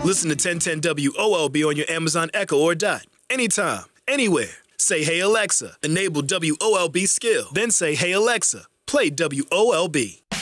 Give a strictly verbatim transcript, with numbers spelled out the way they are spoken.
Listen to ten ten W O L B on your Amazon Echo or Dot. Anytime, anywhere. Say, hey, Alexa, enable W O L B skill. Then say, hey, Alexa, play W O L B.